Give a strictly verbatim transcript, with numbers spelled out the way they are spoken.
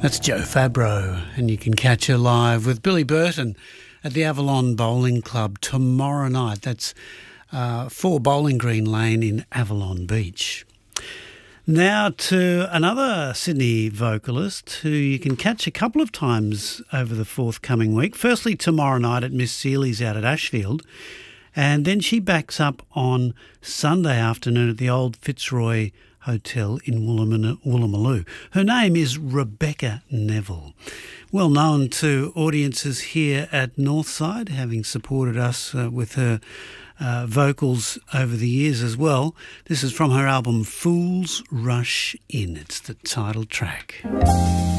That's Jo Fabro, and you can catch her live with Billy Burton at the Avalon Bowling Club tomorrow night. That's uh, four Bowling Green Lane in Avalon Beach. Now to another Sydney vocalist who you can catch a couple of times over the forthcoming week. Firstly, tomorrow night at Miss Seeley's out at Ashfield, and then she backs up on Sunday afternoon at the old Fitzroy Hotel in Woolloomooloo. Woolloomooloo. Her name is Rebecca Neville, well known to audiences here at Northside, having supported us uh, with her uh, vocals over the years as well. This is from her album Fools Rush In. It's the title track.